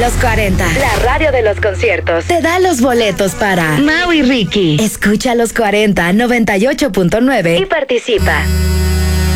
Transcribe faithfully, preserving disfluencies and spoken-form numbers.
Los cuarenta, la radio de los conciertos, te da los boletos para Mau y Ricky. Escucha Los cuarenta, noventa y ocho punto nueve y participa.